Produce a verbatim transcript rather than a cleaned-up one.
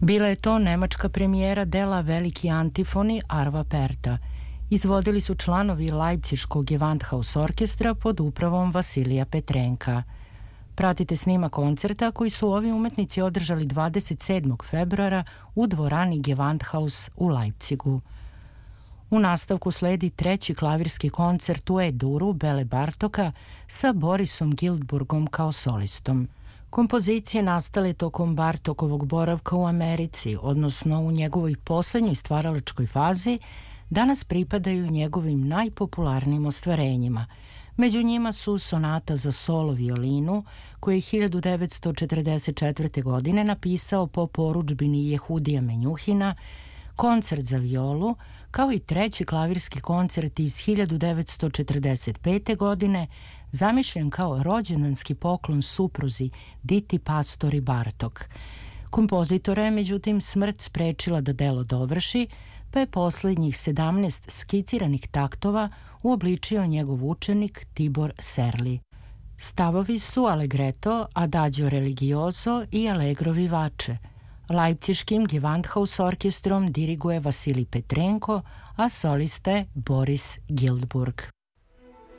Bila je to nemačka premijera dela Veliki antifoni Arva Perta. Izvodili su članovi Leipziškog Gewandhaus orkestra pod upravom Vasilija Petrenka. Pratite snima koncerta koji su ovi umetnici održali dvadeset sedmog februara u dvorani Gewandhaus u Leipzigu. U nastavku sledi treći klavirski koncert u E-duru Bele Bartoka sa Borisom Giltburgom kao solistom. Kompozicije nastale tokom Bartokovog boravka u Americi, odnosno u njegovoj poslednjoj stvaralačkoj fazi, danas pripadaju njegovim najpopularnijim ostvarenjima. Među njima su sonata za solo violinu, koju je hiljadu devetsto četrdeset četvrte. godine napisao po porudžbini Jehudija Menjuhina, koncert za violu, kao i treći klavirski koncert iz hiljadu devetsto četrdeset pete. godine, zamišljen kao rođendanski poklon supruzi Diti Pastori Bartok. Kompozitora je međutim smrt sprečila da delo dovrši, pa je poslednjih sedamnaest skiciranih taktova uobličio njegov učenik Tibor Serli. Stavovi su allegretto, adagio religioso i allegro vivace. Leipziškim Gewandhaus orkestrom diriguje Vasilij Petrenko, a solista je Boris Giltburg.